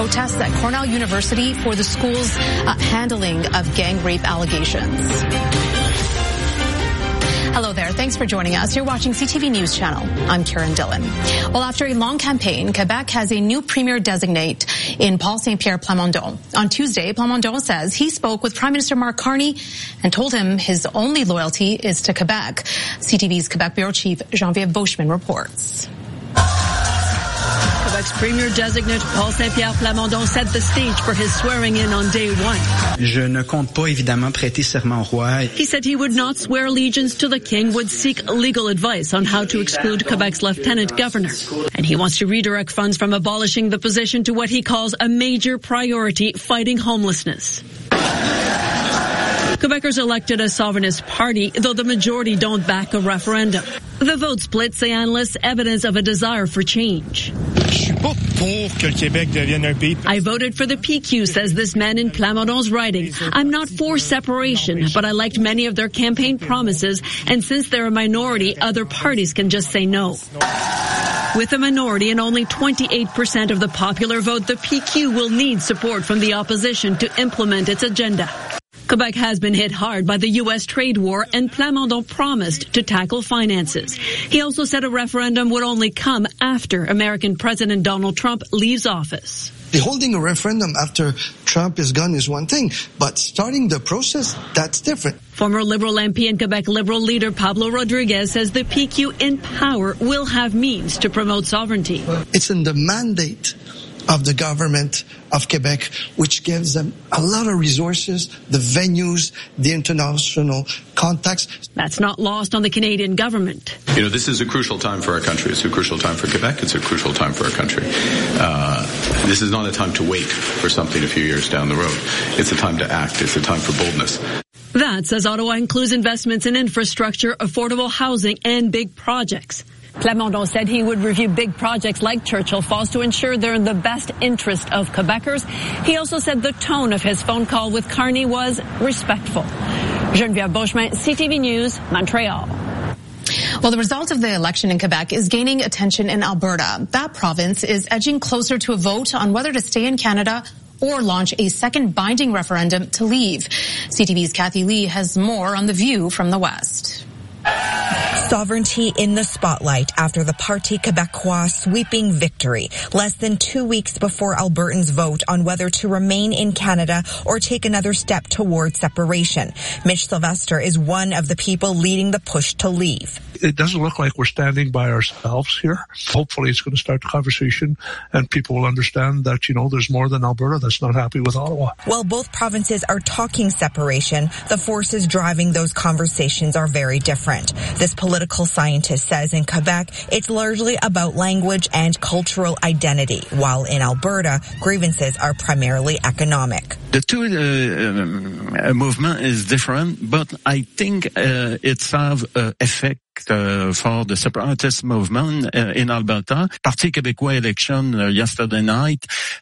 protests at Cornell University for the school's handling of gang rape allegations. Hello there. Thanks for joining us. You're watching CTV News Channel. I'm Karen Dillon. Well, after a long campaign, Quebec has a new premier designate in Paul Saint-Pierre Plamondon. On Tuesday, Plamondon says he spoke with Prime Minister Mark Carney and told him his only loyalty is to Quebec. CTV's Quebec Bureau Chief Geneviève Beauchemin reports. Quebec's premier designate Paul Saint-Pierre Plamondon set the stage for his swearing in on day one. Je ne compte pas évidemment prêter serment au roi. He said he would not swear allegiance to the king, would seek legal advice on how to exclude Quebec's lieutenant governor. And he wants to redirect funds from abolishing the position to what he calls a major priority, fighting homelessness. Quebecers elected a sovereignist party, though the majority don't back a referendum. The vote split, say analysts, evidence of a desire for change. I voted for the PQ, says this man in Plamondon's writing. I'm not for separation, but I liked many of their campaign promises, and since they're a minority, other parties can just say no. With a minority and only 28% of the popular vote, the PQ will need support from the opposition to implement its agenda. Quebec has been hit hard by the U.S. trade war, and Plamondon promised to tackle finances. He also said a referendum would only come after American President Donald Trump leaves office. Holding a referendum after Trump is gone is one thing, but starting the process, that's different. Former Liberal MP and Quebec Liberal leader Pablo Rodriguez says the PQ in power will have means to promote sovereignty. It's in the mandate of the government of Quebec, which gives them a lot of resources, the venues, the international contacts. That's not lost on the Canadian government. You know, this is a crucial time for our country. It's a crucial time for Quebec. It's a crucial time for our country. This is not a time to wait for something a few years down the road. It's a time to act. It's a time for boldness. That, says Ottawa, includes investments in infrastructure, affordable housing, and big projects. Plamondon said he would review big projects like Churchill Falls to ensure they're in the best interest of Quebecers. He also said the tone of his phone call with Carney was respectful. Geneviève Beauchemin, CTV News, Montreal. Well, the result of the election in Quebec is gaining attention in Alberta. That province is edging closer to a vote on whether to stay in Canada or launch a second binding referendum to leave. CTV's Kathy Lee has more on the view from the West. Sovereignty in the spotlight after the Parti Québécois sweeping victory, less than 2 weeks before Albertans vote on whether to remain in Canada or take another step towards separation. Mitch Sylvester is one of the people leading the push to leave. It doesn't look like we're standing by ourselves here. Hopefully it's going to start the conversation and people will understand that, you know, there's more than Alberta that's not happy with Ottawa. While both provinces are talking separation, the forces driving those conversations are very different. This political scientist says in Quebec, it's largely about language and cultural identity, while in Alberta, grievances are primarily economic. The two movement is different, but I think it's have effect for the separatist movement in Alberta. Parti Québécois election yesterday night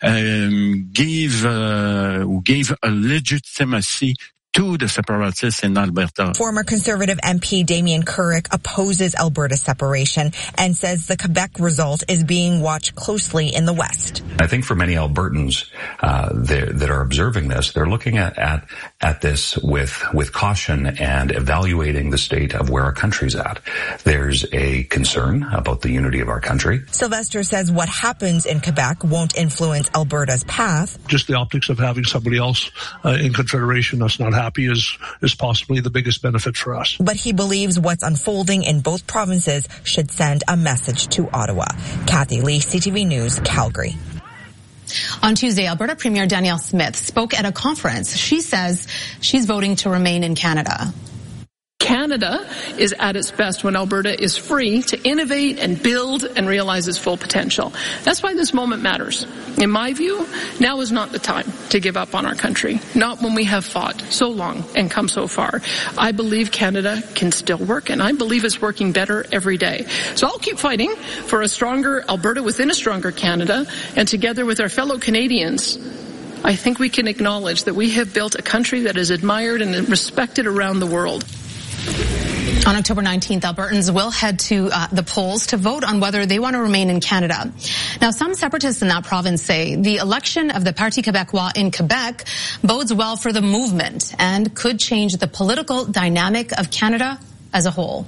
gave a legitimacy to the separatists in Alberta. Former Conservative MP Damien Couric opposes Alberta separation and says the Quebec result is being watched closely in the West. I think for many Albertans that are observing this, they're looking at this with caution and evaluating the state of where our country's at. There's a concern about the unity of our country. Sylvester says what happens in Quebec won't influence Alberta's path. Just the optics of having somebody else in Confederation that's not happy is possibly the biggest benefit for us. But he believes what's unfolding in both provinces should send a message to Ottawa. Kathy Lee, CTV News, Calgary. On Tuesday, Alberta Premier Danielle Smith spoke at a conference. She says she's voting to remain in Canada. Canada is at its best when Alberta is free to innovate and build and realize its full potential. That's why this moment matters. In my view, now is not the time to give up on our country, not when we have fought so long and come so far. I believe Canada can still work, and I believe it's working better every day. So I'll keep fighting for a stronger Alberta within a stronger Canada, and together with our fellow Canadians, I think we can acknowledge that we have built a country that is admired and respected around the world. On October 19th, Albertans will head to the polls to vote on whether they want to remain in Canada. Now, some separatists in that province say the election of the Parti Québécois in Quebec bodes well for the movement and could change the political dynamic of Canada as a whole.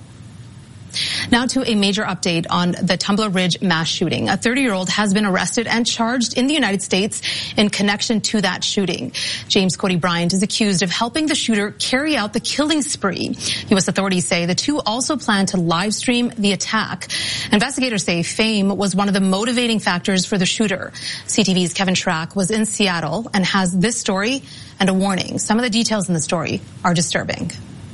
Now to a major update on the Tumbler Ridge mass shooting. A 30-year-old has been arrested and charged in the United States in connection to that shooting. James Cody Bryant is accused of helping the shooter carry out the killing spree. U.S. authorities say the two also plan to live stream the attack. Investigators say fame was one of the motivating factors for the shooter. CTV's Kevin Schrack was in Seattle and has this story and a warning. Some of the details in the story are disturbing.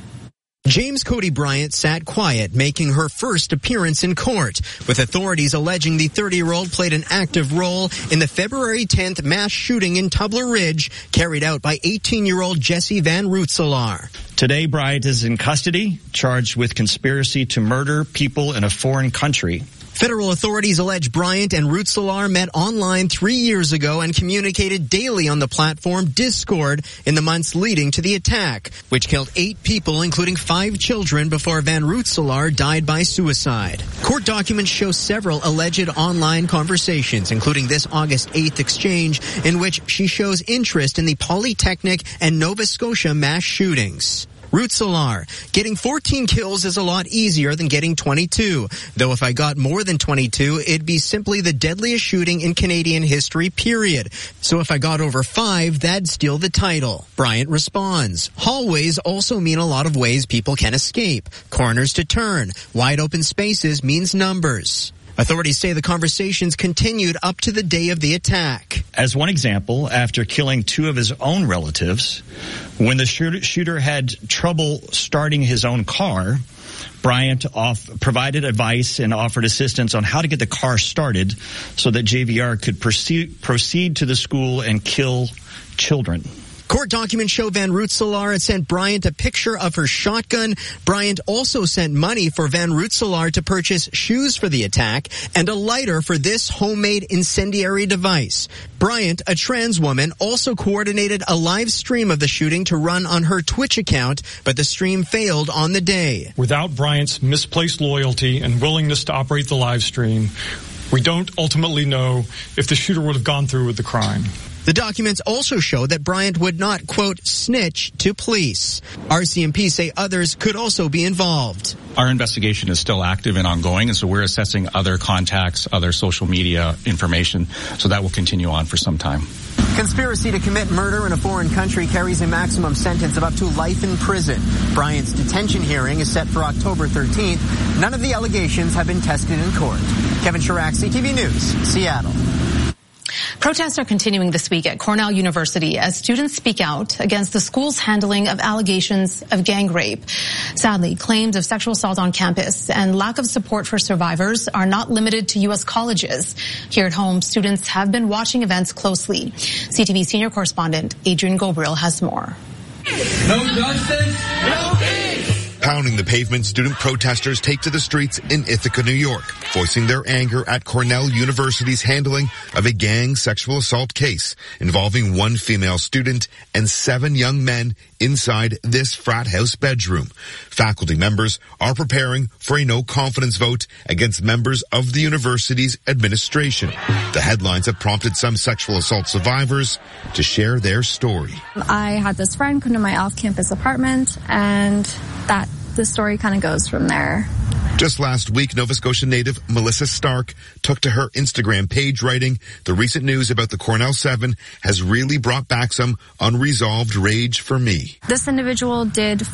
James Cody Bryant sat quiet, making her first appearance in court, with authorities alleging the 30-year-old played an active role in the February 10th mass shooting in Tumbler Ridge, carried out by 18-year-old Jesse Van Rootselaar. Today, Bryant is in custody, charged with conspiracy to murder people in a foreign country. Federal authorities allege Bryant and Rootselaar met online 3 years ago and communicated daily on the platform Discord in the months leading to the attack, which killed 8 people, including 5 children, before Van Rootselaar died by suicide. Court documents show several alleged online conversations, including this August 8th exchange, in which she shows interest in the Polytechnic and Nova Scotia mass shootings. Rootselaar, getting 14 kills is a lot easier than getting 22. Though if I got more than 22, it'd be simply the deadliest shooting in Canadian history, period. So if I got over 5, that'd steal the title. Bryant responds. Hallways also mean a lot of ways people can escape. Corners to turn. Wide open spaces means numbers. Authorities say the conversations continued up to the day of the attack. As one example, after killing 2 of his own relatives, when the shooter had trouble starting his own car, Bryant provided advice and offered assistance on how to get the car started so that JVR could proceed to the school and kill children. Court documents show Van Rootselaar had sent Bryant a picture of her shotgun. Bryant also sent money for Van Rootselaar to purchase shoes for the attack and a lighter for this homemade incendiary device. Bryant, a trans woman, also coordinated a live stream of the shooting to run on her Twitch account, but the stream failed on the day. Without Bryant's misplaced loyalty and willingness to operate the live stream, we don't ultimately know if the shooter would have gone through with the crime. The documents also show that Bryant would not, quote, snitch to police. RCMP say others could also be involved. Our investigation is still active and ongoing, and so we're assessing other contacts, other social media information, so that will continue on for some time. Conspiracy to commit murder in a foreign country carries a maximum sentence of up to life in prison. Bryant's detention hearing is set for October 13th. None of the allegations have been tested in court. Kevin Schrack, CTV News, Seattle. Protests are continuing this week at Cornell University as students speak out against the school's handling of allegations of gang rape. Sadly, claims of sexual assault on campus and lack of support for survivors are not limited to U.S. colleges. Here at home, students have been watching events closely. CTV senior correspondent Adrian Gobriel has more. No justice, no peace. Pounding the pavement, student protesters take to the streets in Ithaca, New York, voicing their anger at Cornell University's handling of a gang sexual assault case involving 1 female student and 7 young men inside this frat house bedroom. Faculty members are preparing for a no-confidence vote against members of the university's administration. The headlines have prompted some sexual assault survivors to share their story. I had this friend come to my off-campus apartment, and the story kind of goes from there. Just last week, Nova Scotia native Melissa Stark took to her Instagram page writing, "The recent news about the Cornell 7 has really brought back some unresolved rage for me." This individual did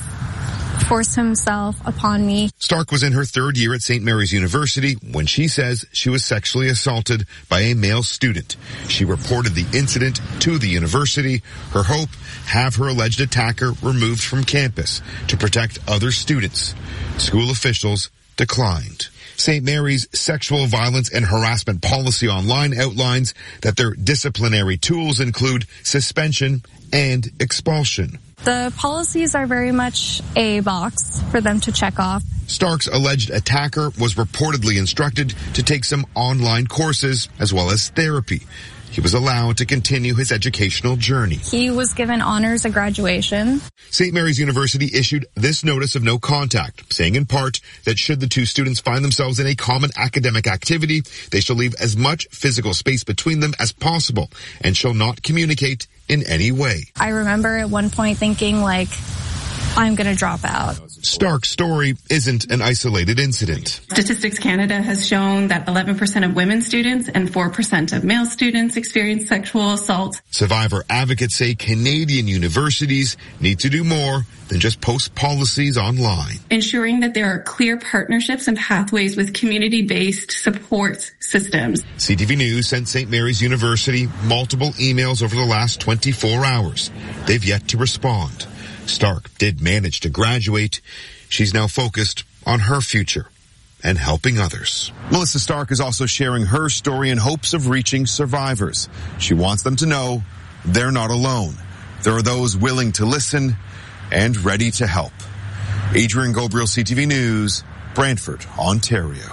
force himself upon me. Stark was in her 3rd year at St. Mary's University when she says she was sexually assaulted by a male student. She reported the incident to the university. Her hope, have her alleged attacker removed from campus to protect other students. School officials declined. St. Mary's sexual violence and harassment policy online outlines that their disciplinary tools include suspension and expulsion. The policies are very much a box for them to check off. Stark's alleged attacker was reportedly instructed to take some online courses as well as therapy. he was allowed to continue his educational journey. He was given honors at graduation. St. Mary's University issued this notice of no contact, saying in part that should the two students find themselves in a common academic activity, they shall leave as much physical space between them as possible and shall not communicate in any way. I remember at one point thinking, like, I'm going to drop out. Stark's story isn't an isolated incident. Statistics Canada has shown that 11% of women students and 4% of male students experience sexual assault. Survivor advocates say Canadian universities need to do more than just post policies online. Ensuring that there are clear partnerships and pathways with community-based support systems. CTV News sent St. Mary's University multiple emails over the last 24 hours. They've yet to respond. Stark did manage to graduate. She's now focused on her future and helping others. Melissa Stark is also sharing her story in hopes of reaching survivors. She wants them to know they're not alone. There are those willing to listen and ready to help. Adrian Gobriel, CTV News, Brantford, Ontario.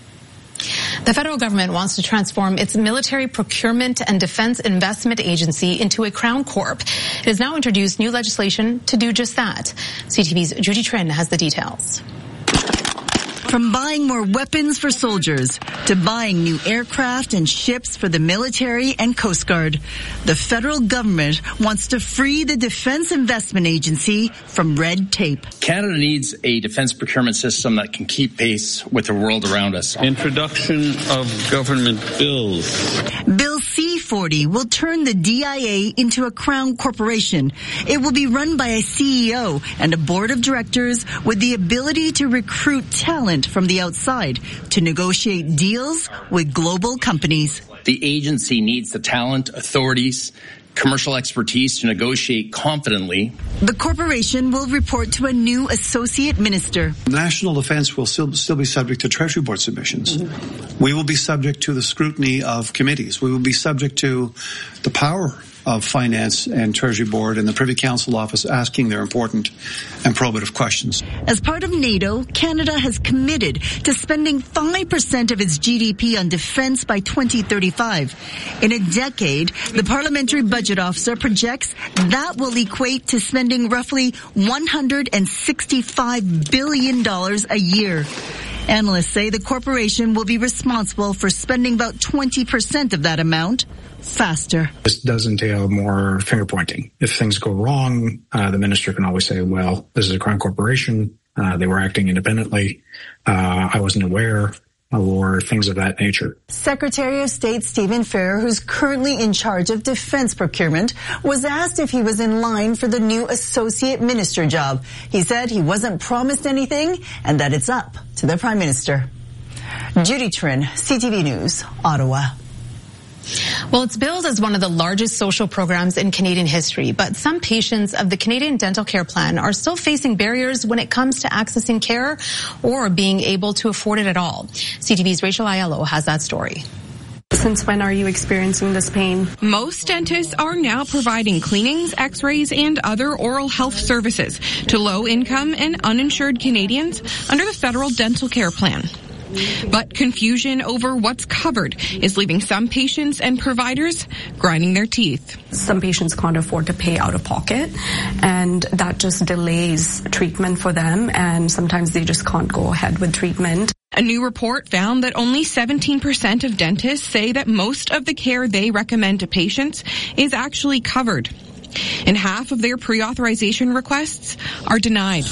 The federal government wants to transform its military procurement and defense investment agency into a Crown Corp. It has now introduced new legislation to do just that. CTV's Judy Trin has the details. From buying more weapons for soldiers to buying new aircraft and ships for the military and Coast Guard, the federal government wants to free the Defense Investment Agency from red tape. Canada needs a defense procurement system that can keep pace with the world around us. Introduction of government bills. Bill C-40 will turn the DIA into a Crown Corporation. It will be run by a CEO and a board of directors with the ability to recruit talent from the outside to negotiate deals with global companies. The agency needs the talent, authorities, commercial expertise to negotiate confidently. The corporation will report to a new associate minister. National defense will still be subject to Treasury Board submissions. We will be subject to the scrutiny of committees. We will be subject to the power of Finance and Treasury Board and the Privy Council Office asking their important and probative questions. As part of NATO, Canada has committed to spending 5% of its GDP on defense by 2035. In a decade, the Parliamentary Budget Officer projects that will equate to spending roughly $165 billion a year. Analysts say the corporation will be responsible for spending about 20% of that amount faster. This does entail more finger pointing. If things go wrong, the minister can always say, well, this is a Crown Corporation. They were acting independently. I wasn't aware, or things of that nature. Secretary of State Stephen Farrer, who's currently in charge of defense procurement, was asked if he was in line for the new associate minister job. He said he wasn't promised anything and that it's up to the Prime Minister. Judy Trin, CTV News, Ottawa. Well, it's billed as one of the largest social programs in Canadian history, but some patients of the Canadian Dental Care Plan are still facing barriers when it comes to accessing care or being able to afford it at all. CTV's Rachel Aiello has that story. Since when are you experiencing this pain? Most dentists are now providing cleanings, x-rays, and other oral health services to low-income and uninsured Canadians under the Federal Dental Care Plan. But confusion over what's covered is leaving some patients and providers grinding their teeth. Some patients can't afford to pay out of pocket, and that just delays treatment for them, and sometimes they just can't go ahead with treatment. A new report found that only 17% of dentists say that most of the care they recommend to patients is actually covered. And half of their pre-authorization requests are denied.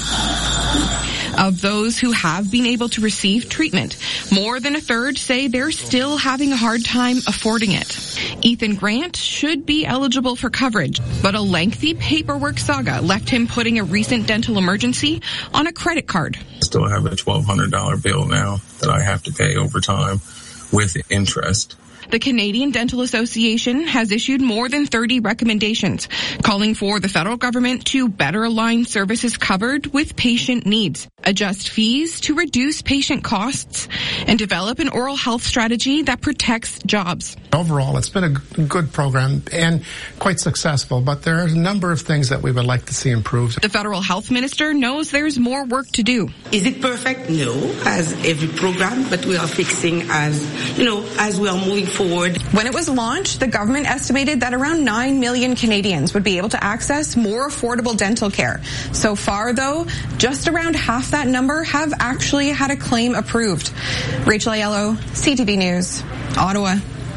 Of those who have been able to receive treatment, more than a third say they're still having a hard time affording it. Ethan Grant should be eligible for coverage, but a lengthy paperwork saga left him putting a recent dental emergency on a credit card. I still have a $1,200 bill now that I have to pay over time with interest. The Canadian Dental Association has issued more than 30 recommendations, calling for the federal government to better align services covered with patient needs, adjust fees to reduce patient costs, and develop an oral health strategy that protects jobs. Overall, it's been a good program and quite successful, but there are a number of things that we would like to see improved. The federal health minister knows there's more work to do. Is it perfect? No, as every program, but we are fixing as we are moving forward. forward. When it was launched, the government estimated that around 9 million Canadians would be able to access more affordable dental care. So far, though, just around half that number have actually had a claim approved. Rachel Aiello, CTV News, Ottawa.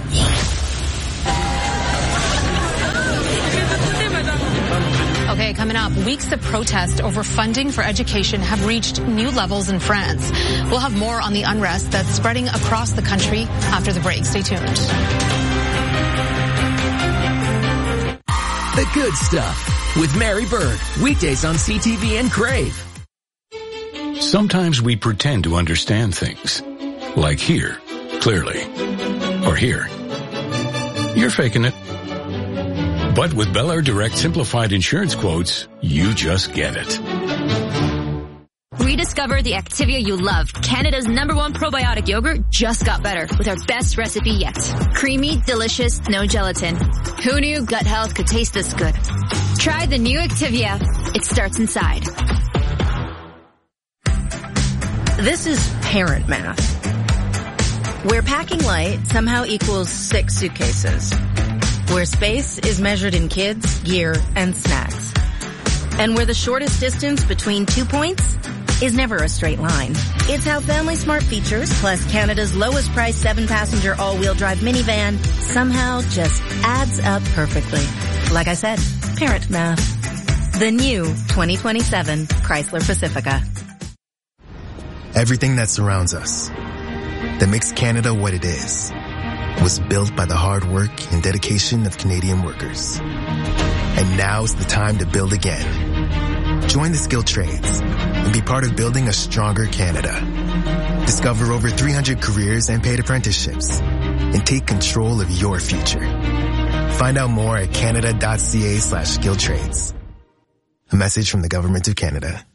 Okay, coming up, weeks of protest over funding for education have reached new levels in France. We'll have more on the unrest that's spreading across the country after the break. Stay tuned. The Good Stuff with Mary Bird, weekdays on CTV and Crave. Sometimes we pretend to understand things, like here, clearly, or here. You're faking it. But with Bel Air Direct Simplified Insurance Quotes, you just get it. Rediscover the Activia you love. Canada's #1 probiotic yogurt just got better with our best recipe yet. Creamy, delicious, no gelatin. Who knew gut health could taste this good? Try the new Activia. It starts inside. This is parent math, where packing light somehow equals 6 suitcases, where space is measured in kids, gear, and snacks, and where the shortest distance between 2 points is never a straight line. It's how Family Smart features, plus Canada's lowest price 7-passenger all-wheel drive minivan, somehow just adds up perfectly. Like I said, parent math. The new 2027 Chrysler Pacifica. Everything that surrounds us, that makes Canada what it is, was built by the hard work and dedication of Canadian workers. And now's the time to build again. Join the skilled trades and be part of building a stronger Canada. Discover over 300 careers and paid apprenticeships and take control of your future. Find out more at canada.ca/skilledtrades. A message from the Government of Canada.